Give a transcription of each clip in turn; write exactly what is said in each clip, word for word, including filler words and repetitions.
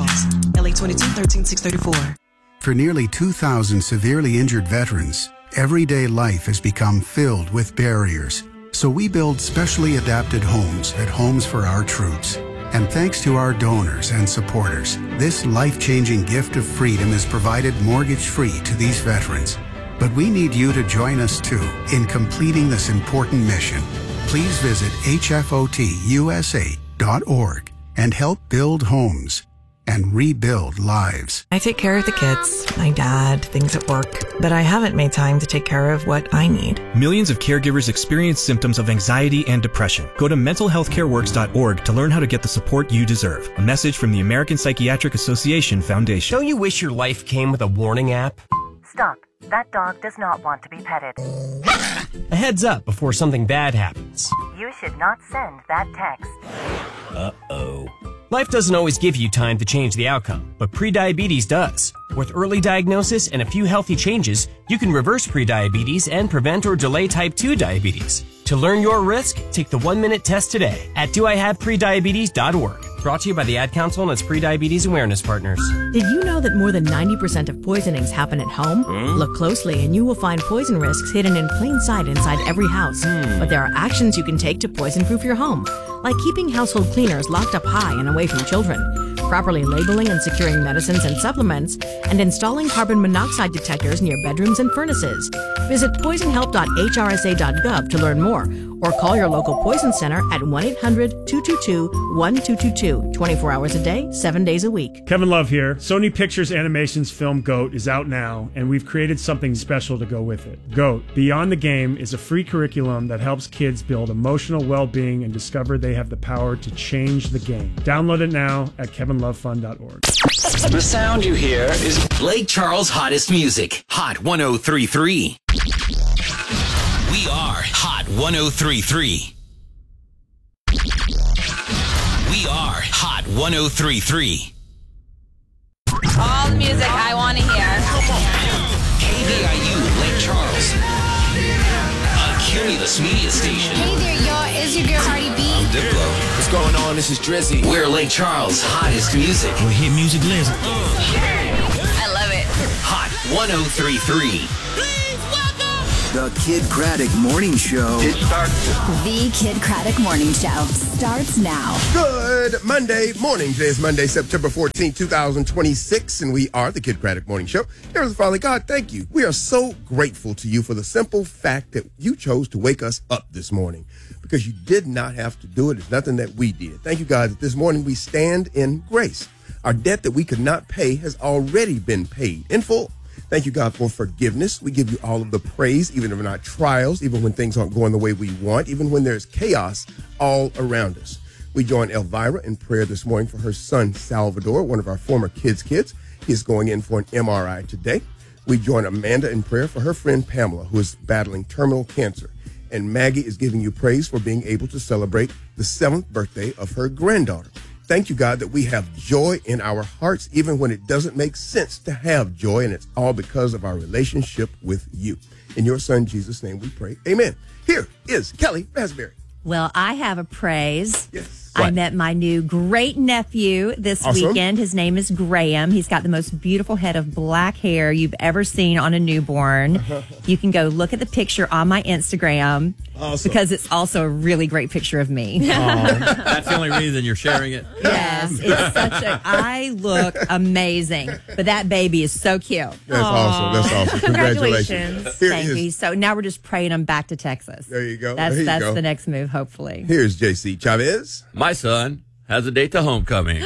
Falls. L A twenty-two, thirteen six thirty-four. For nearly two thousand severely injured veterans, everyday life has become filled with barriers. So we build specially adapted homes at Homes for Our Troops. And thanks to our donors and supporters, this life-changing gift of freedom is provided mortgage-free to these veterans. But we need you to join us too in completing this important mission. Please visit H F O T U S A dot org and help build homes and rebuild lives. I take care of the kids, my dad, things at work, but I haven't made time to take care of what I need. Millions of caregivers experience symptoms of anxiety and depression. Go to mental health care works dot org to learn how to get the support you deserve. A message from the American Psychiatric Association Foundation. Don't you wish your life came with a warning app? Stop. That dog does not want to be petted. A heads up before something bad happens. You should not send that text. Uh-oh. Life doesn't always give you time to change the outcome, but prediabetes does. With early diagnosis and a few healthy changes, you can reverse prediabetes and prevent or delay type two diabetes. To learn your risk, take the one-minute test today at do I have prediabetes dot org. Brought to you by the Ad Council and its Prediabetes Awareness Partners. Did you know that more than ninety percent of poisonings happen at home? Mm. Look closely and you will find poison risks hidden in plain sight inside every house. Mm. But there are actions you can take to poison-proof your home, like keeping household cleaners locked up high and away from children, properly labeling and securing medicines and supplements, and installing carbon monoxide detectors near bedrooms and furnaces. Visit poison help dot H R S A dot gov to learn more, or call your local poison center at one eight hundred two two two one two two two, twenty-four hours a day, seven days a week. Kevin Love here. Sony Pictures Animation's film GOAT is out now, and we've created something special to go with it. GOAT, Beyond the Game, is a free curriculum that helps kids build emotional well-being and discover they have the power to change the game. Download it now at kevin love fun dot org. The sound you hear is Lake Charles' hottest music. Hot one oh three point three. We are Hot one oh three point three. We are Hot one oh three point three. All the music I want to hear. K D I U Lake Charles. A Cumulus Media Station. Hey there, y'all. It's your girl Cardi B. I'm Diplo. What's going on? This is Drizzy. We're Lake Charles' hottest music. We're Hit Music List. I love it. Hot one oh three point three. The Kid Craddock Morning Show. It starts. The Kid Craddock Morning Show starts now. Good Monday morning. Today is Monday, September fourteenth, twenty twenty-six, and we are the Kid Craddock Morning Show. Here's Father God, thank you. We are so grateful to you for the simple fact that you chose to wake us up this morning, because you did not have to do it. It's nothing that we did. Thank you, God, that this morning we stand in grace. Our debt that we could not pay has already been paid in full. Thank you, God, for forgiveness. We give you all of the praise, even in our trials, even when things aren't going the way we want, even when there's chaos all around us. We join Elvira in prayer this morning for her son, Salvador, one of our former kids' kids. He is going in for an M R I today. We join Amanda in prayer for her friend, Pamela, who is battling terminal cancer. And Maggie is giving you praise for being able to celebrate the seventh birthday of her granddaughter. Thank you, God, that we have joy in our hearts, even when it doesn't make sense to have joy, and it's all because of our relationship with you. In your son, Jesus' name, we pray. Amen. Here is Kelly Raspberry. Well, I have a praise. Yes. I met my new great nephew this Awesome. weekend. His name is Graham. He's got the most beautiful head of black hair you've ever seen on a newborn. You can go look at the picture on my Instagram. Awesome. Because it's also a really great picture of me. That's the only reason you're sharing it. Yes, it's such a. I look amazing, but that baby is so cute. That's awesome. That's awesome. Congratulations. Here Thank is- you. So now we're just praying him back to Texas. There you go. That's There you that's go. the next move, hopefully. Here's J C Chavez. My son has a date to homecoming.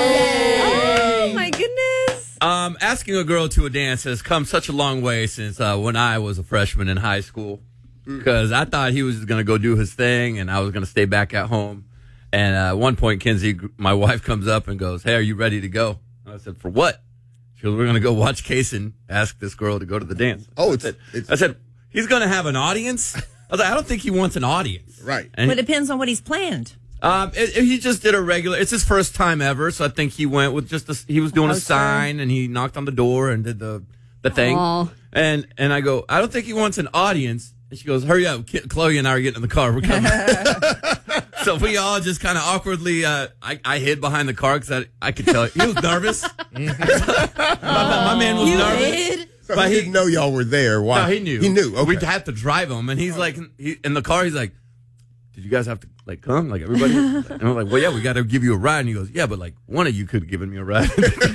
Oh my goodness! Um, asking a girl to a dance has come such a long way since uh, when I was a freshman in high school. Because I thought he was going to go do his thing, and I was going to stay back at home. And uh, at one point, Kinsey, my wife, comes up and goes, "Hey, are you ready to go?" And I said, "For what?" She goes, "We're going to go watch Kaysen ask this girl to go to the dance." Oh, I it's, said, it's I said, "He's going to have an audience?" I was like, "I don't think he wants an audience." Right. And But it depends on what he's planned. Um, it, it- he just did a regular. It's his first time ever, so I think he went with just a, he was doing a Poster. sign and he knocked on the door and did the the thing. Aw. And and I go, "I don't think he wants an audience." And she goes, "Hurry up, Ki- Chloe and I are getting in the car. We're coming." So we all just kind of awkwardly, uh, I, I hid behind the car because I, I could tell he was nervous. my, my man was you nervous. Hid? So but he didn't know y'all were there. Why? No, he knew. He knew. Okay. We'd have to drive him, and he's like, he, in the car, he's like, "Did you guys have to like come, like everybody?" And I'm like, "Well, yeah, we got to give you a ride." And he goes, "Yeah, but like one of you could have given me a ride."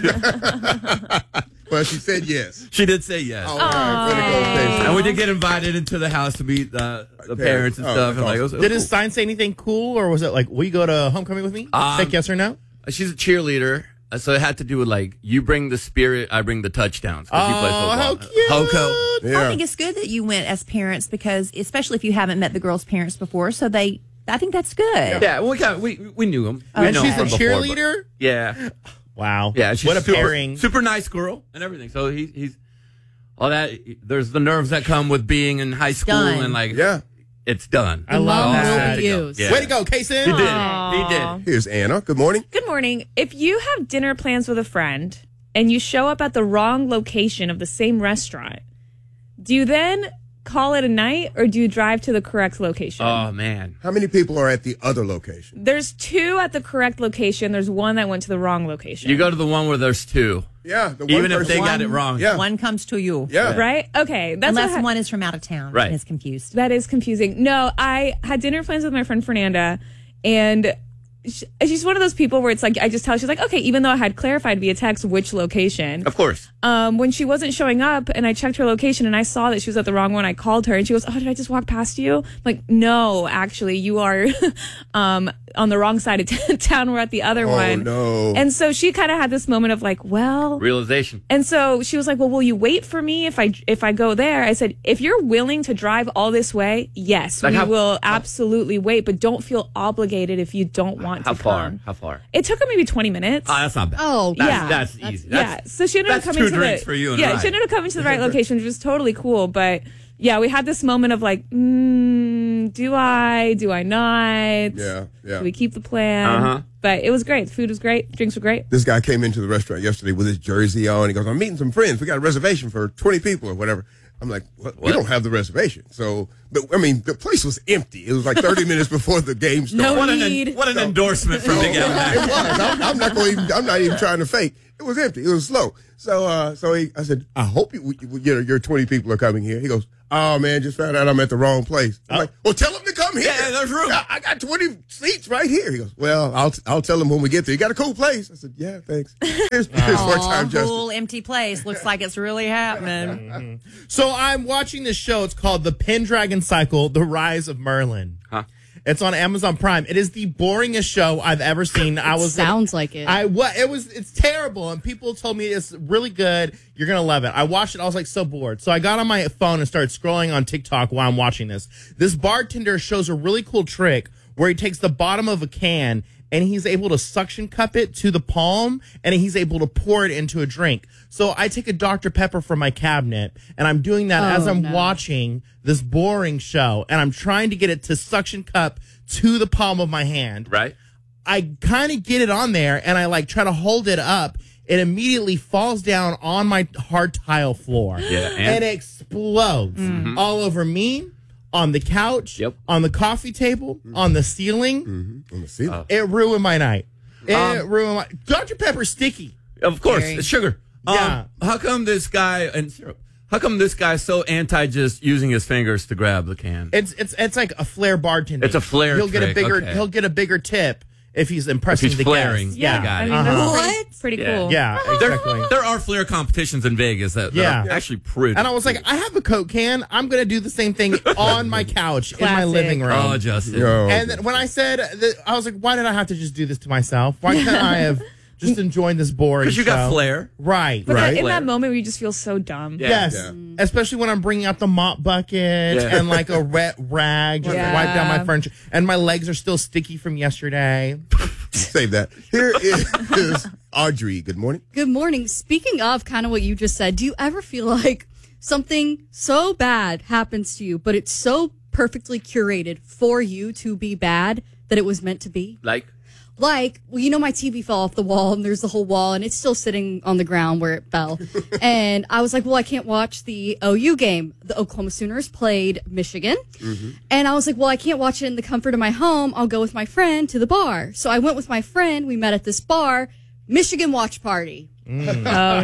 Well, she said yes. She did say yes. All right, way to go, Casey. And we did get invited into the house to meet uh, the parents and Oh, stuff. And like, awesome. it was, it was Did cool. his sign say anything cool, or was it like, will you go to homecoming with me? Um, Take yes or no? She's a cheerleader, uh, so it had to do with like, you bring the spirit, I bring the touchdowns. Oh, He plays football. how cute. Hoko. Yeah. I think it's good that you went as parents because, especially if you haven't met the girls' parents before, so they, I think that's good. Yeah, well, we kind of, we we knew him. Oh, We And know she's him a from before, cheerleader? but- yeah, Wow. yeah. She's What a super, pairing. Super nice girl and everything. So he, he's all that. There's the nerves that come with being in high school Done. and like, Yeah. it's done. I love All that. set to go. Yeah. Way to go, Kason. He did it. He did. Here's Anna. Good morning. Good morning. If you have dinner plans with a friend and you show up at the wrong location of the same restaurant, do you then call it a night or do you drive to the correct location? Oh man, How many people are at the other location? There's two at the correct location. There's one that went to the wrong location. you go to the one where there's two. Yeah. The one Even if they person- got it wrong. Yeah. One comes to you. Yeah. Right? Okay. That's Unless what ha- one is from out of town Right. and is confused. That is confusing. No, I had dinner plans with my friend Fernanda, and she, she's one of those people where it's like, I just tell her, she's like, okay, even though I had clarified via text which location. Of course. Um, when she wasn't showing up and I checked her location and I saw that she was at the wrong one, I called her and she goes, oh, did I just walk past you? I'm like, no, actually, you are um, on the wrong side of t- town. We're at the other Oh, one. no. And so she kind of had this moment of like, well, Realization. and so she was like, well, will you wait for me if I if I go there? I said, if you're willing to drive all this way, yes, Like we how- will absolutely wait, but don't feel obligated if you don't want How to far? come. How far? It took her maybe twenty minutes. Oh, that's not bad. Oh, That's, yeah. that's, That's- easy. yeah, That's, so she ended up that's coming two to drinks the for you and yeah, a she ended up coming to the right location, which was totally cool. But yeah, we had this moment of like, mm, do I? Do I not? Yeah. Yeah. Do we keep the plan? Uh-huh. But it was great. The food was great. Drinks were great. This guy came into the restaurant yesterday with his jersey on. He goes, I'm meeting some friends. We got a reservation for twenty people or whatever. I'm like, what? We don't have the reservation. So, but I mean, the place was empty. It was like thirty minutes before the game started. No what an, need. what an endorsement from Big Al Mack. It was. I'm, I'm not going. Even, I'm not even trying to fake. It was empty. It was slow. So, uh, so he, I said, I hope you, you, you know, your twenty people are coming here. He goes, oh man, just found out I'm at the wrong place. I'm like, well, tell them to come here. Yeah, there's room. I, I got twenty seats right here. He goes, well, I'll I'll tell them when we get there. You got a cool place. I said, yeah, thanks. Here's, here's more time, Justin. Cool empty place. Looks like it's really happening. So I'm watching this show. It's called The Pendragon Cycle, The Rise of Merlin. Huh? It's on Amazon Prime. It is the boringest show I've ever seen. I was Sounds like it. I what it was it's terrible, and people told me it's really good. You're gonna love it. I watched it, I was like so bored. So I got on my phone and started scrolling on TikTok while I'm watching this. This bartender shows a really cool trick where he takes the bottom of a can and he's able to suction cup it to the palm, and he's able to pour it into a drink. So I take a Doctor Pepper from my cabinet, and I'm doing that Oh, as I'm no. watching this boring show, and I'm trying to get it to suction cup to the palm of my hand. Right? I kind of get it on there, and I like try to hold it up. It immediately falls down on my hard tile floor. Yeah, and- and it explodes Mhm. all over me, on the couch, Yep. on the coffee table, on the ceiling. Mm-hmm. On the ceiling. It ruined my night. It Um, ruined my Doctor Pepper's sticky. Of course, Very. it's sugar. Um, Yeah. How come this guy and syrup? How come this guy's so anti just using his fingers to grab the can? It's it's it's like a flair bartending. It's a flair He'll get a trick, bigger okay. he'll get a bigger tip if he's impressing If he's the flaring. guests. Yeah, got I it. mean, Uh-huh. that's pretty, pretty Yeah. cool. Yeah, There, exactly. there are flair competitions in Vegas that, that Yeah. are actually pretty. And I was like, I have a Coke can. I'm going to do the same thing on my couch in my Classic. living room. oh, Justin. Yo. And then when I said, that, I was like, why did I have to just do this to myself? Why can't I have just enjoyed this boring Because you got show? flair. Right. But Right. that, in Flair. that moment where you just feel so dumb. Yeah. Yes. Yeah. Especially when I'm bringing out the mop bucket Yeah. and like a wet rag just Yeah. to wipe down my furniture. And my legs are still sticky from yesterday. Save that. Here is Audrey. Good morning. Good morning. Speaking of kind of what you just said, do you ever feel like something so bad happens to you, but it's so perfectly curated for you to be bad that it was meant to be? Like, Like, well, you know, my T V fell off the wall and there's the whole wall and it's still sitting on the ground where it fell. And I was like, well, I can't watch the O U game. The Oklahoma Sooners played Michigan. Mm-hmm. And I was like, well, I can't watch it in the comfort of my home. I'll go with my friend to the bar. So I went with my friend. We met at this bar, Michigan watch party. Mm. Oh,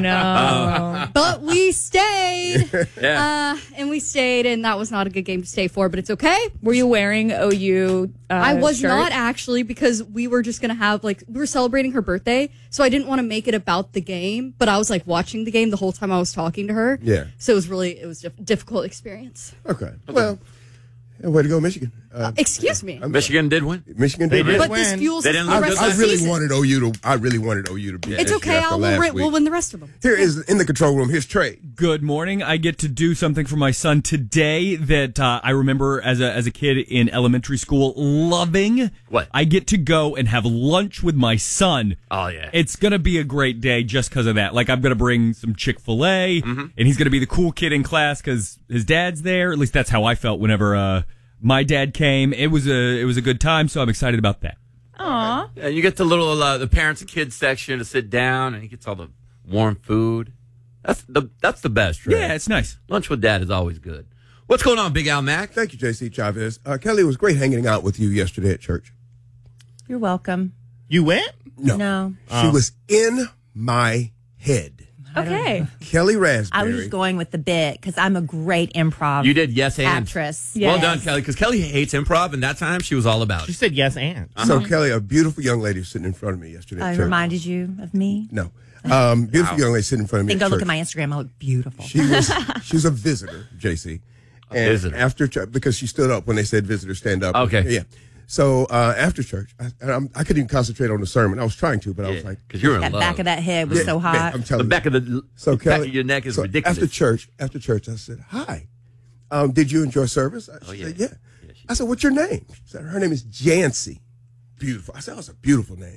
no. But we stayed. Yeah. Uh, and we stayed, and that was not a good game to stay for, but it's okay. Were you wearing O U uh, I was shirt? not, actually, because we were just going to have, like, we were celebrating her birthday, so I didn't want to make it about the game, but I was, like, watching the game the whole time I was talking to her. Yeah. So it was really, it was a difficult experience. Okay. Well, way to go, Michigan. Uh, Excuse me. Michigan did win. Michigan did But win. this fuels They the didn't look rest good of I the really season. wanted O U to. I really wanted O U to beat. It's Michigan okay. after I'll, last we'll, win, week. we'll win the rest of them. Here is in the control room. Here's Trey. Good morning. I get to do something for my son today that uh, I remember as a as a kid in elementary school loving. What? I get to go and have lunch with my son. Oh, yeah. It's going to be a great day just because of that. Like, I'm going to bring some Chick-fil-A, Mm-hmm. and he's going to be the cool kid in class because his dad's there. At least that's how I felt whenever uh, my dad came. It was a it was a good time, so I'm excited about that. Aw. And you get the little uh, the parents and kids section to sit down, and he gets all the warm food. That's the that's the best, right? Yeah, it's nice. Lunch with dad is always good. What's going on, Big Al Mac? Thank you, J C Chavez. Uh, Kelly, it was great hanging out with you yesterday at church. You're welcome. You went? No. No. She Oh. was in my head. Okay. Kelly Raspberry. I was just going with the bit because I'm a great improv You did yes and. actress. Well Yes. done, Kelly, because Kelly hates improv, and that time she was all about She it. said yes and. So, Kelly, a beautiful young lady sitting in front of me yesterday I at church. reminded you of me. No. Um, beautiful Wow. young lady sitting in front of me Then at go look church. at my Instagram. I look beautiful. She was she was a visitor, J C. A And visitor. after church, because she stood up when they said visitor stand up. Okay. Yeah. So uh, after church, I, and I'm, I couldn't even concentrate on the sermon. I was trying to, but I was like, Because you're in That love. back of that head was Yeah, so man, hot. I'm the telling back you. of the So back Kelly, of your neck is so ridiculous. After church, after church, I said, "Hi, um, did you enjoy service?" I Oh, she yeah. said, "Yeah." Yeah, she I said, "What's your name?" She said, "Her name is Jancy." Beautiful. I said, "Oh, it's a beautiful name."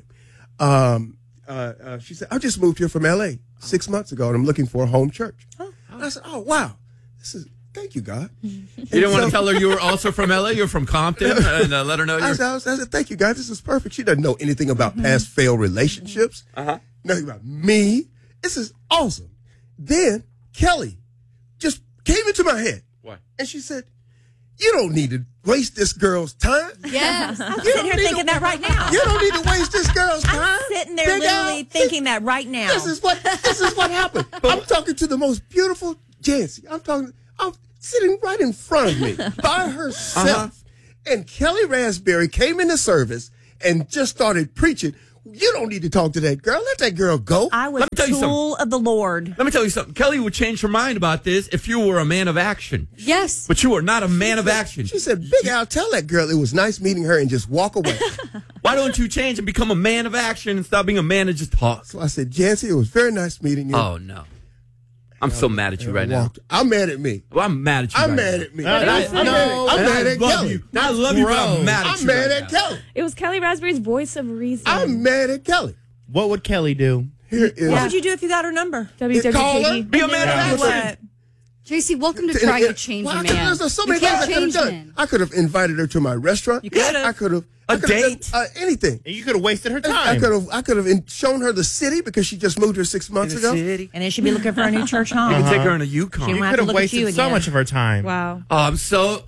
Um, uh, uh, she said, "I just moved here from L A six months ago, and I'm looking for a home church." And I said, "Oh, wow, this is thank you, God." You didn't want to tell her you were also from L A. You're from Compton, and uh, let her know I you're. said, I said, I said, "Thank you, God. This is perfect." She doesn't know anything about past failed relationships. Uh-huh. Nothing about me. This is awesome. Then Kelly just came into my head. What? And she said, "You don't need to waste this girl's time. Yes. I'm You sitting don't here need thinking to- that right now. You don't need to waste this girl's time." I'm sitting there Big literally Al, thinking that right now. This is what this is what happened. I'm talking to the most beautiful Jancy. I'm talking. I'm sitting right in front of me by herself, Uh-huh. and Kelly Raspberry came into service and just started preaching. You don't need to talk to that girl. Let that girl go. I was Let me tell a you tool of the Lord. Let me tell you something. Kelly would change her mind about this if you were a man of action. Yes. But you are not a man of action. She said, "Big Al, tell that girl it was nice meeting her and just walk away." Why don't you change and become a man of action and stop being a man and just talk? So I said, "Jancy, it was very nice meeting you." Oh, no. I'm so mad at you right now. Walked- I'm mad at me. Well, I'm mad at you I'm right mad now. at me. Uh, I'm that's- mad- no, I'm And mad I at love Kelly. you. I love you, but I'm gross. mad at I'm you mad right at now. Kelly. It was Kelly Raspberry's voice of reason. I'm mad at Kelly. What would Kelly do? Here is What would you do if you got her number? W W Call her. J D. Be a man of action. What? J C, welcome to trying to change Well, a I could've- man. There's so You many things can't I could have change done. men. I could have invited her to my restaurant. You could've. I could have. A date? Uh, anything. And you could have wasted her I time. could have. I could have in- shown her the city because she just moved here six months ago. City. And then she'd be looking for a new church home. You can take Uh-huh. her in a Yukon. She You won't have could to have look at you wasted so again. much of her time. Wow. Oh, I'm so.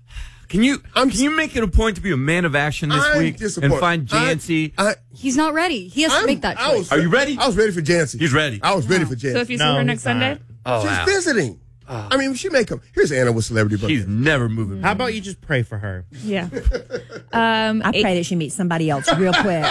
Can you can you make it a point to be a man of action this I'm week disappointed. and find Jancy? I, I, He's not ready. He has to I'm- make that I choice. was- Are you ready? I was ready for Jancy. He's ready. I was ready for Jancy. So if you see No, her next he's not. Sunday, Oh, She's wow. visiting. I mean, she may come. Here's Anna with celebrity birthday. She's never moving. How about you just pray for her? yeah. Um, I pray that she meets somebody else real quick.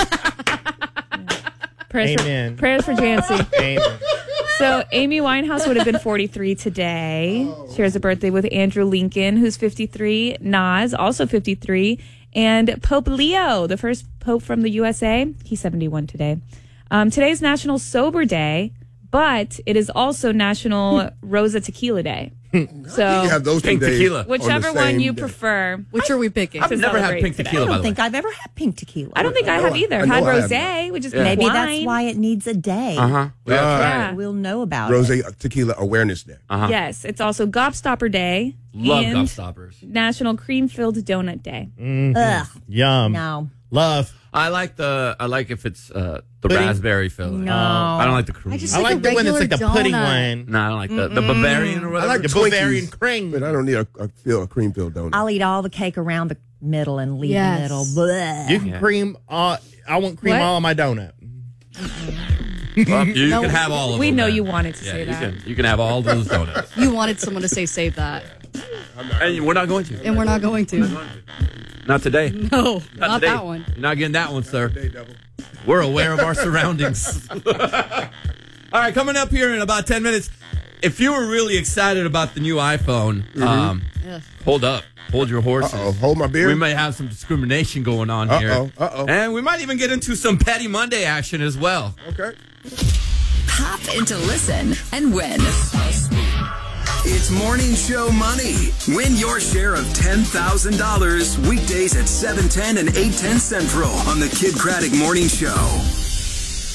prayers Amen. For, prayers for Jancy. Amen. So Amy Winehouse would have been forty-three today. She has a birthday with Andrew Lincoln, who's fifty-three. Nas, also fifty-three. And Pope Leo, the first pope from the U S A, he's seventy-one today. Um, today's National Sober Day, but it is also National Rosa Tequila Day. So You have those two Pink days tequila. on the whichever one same you day. prefer. Which are we picking? I've to never had celebrate pink today. tequila, I by don't the think way. I've ever had pink tequila. I don't think I I have know- either. I know Had I have rosé, which is Yeah. Maybe wine. that's why it needs a day. Uh-huh. Yeah. We'll know about Rose it. Tequila Awareness Day. Uh-huh. Yes, it's also Gobstopper Day. Love and Gobstoppers. National Cream Filled Donut Day. Mhm. Ugh. Yum. No. Love. I like the. I like if it's uh, the Pudding? raspberry filling. No. I don't like the cream. I just I like, like a the one that's like the regular pudding donut. one. No, I don't like the, the Bavarian or I whatever. like The Twinkies, Bavarian cream. but I don't need a, a, feel, a cream filled donut. I'll eat all the cake around the middle and leave Yes. the middle. Bleh. You can Yeah. cream. Uh, I want cream What? all on my donut. Well, you No. can have all of We them. know then. you wanted to yeah, say you that. Can, you can have all those donuts. You wanted someone to say save that, And we're not going to. and we're not going to. Not today. No, not today. that one. You're not getting that one, sir. We're aware of our surroundings. All right, coming up here in about ten minutes. If you were really excited about the new iPhone, Mm-hmm. um, Ugh. hold up. Hold your horses. Uh-oh, hold my beer. We may have some discrimination going on Uh-oh, here. uh-oh. And we might even get into some Petty Monday action as well. Okay. Pop into listen and win. It's Morning Show Money. Win your share of ten thousand dollars weekdays at seven ten and eight ten Central on the Kid Craddock Morning Show.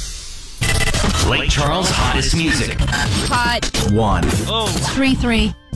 Lake Charles' hottest music. Hot One. three three.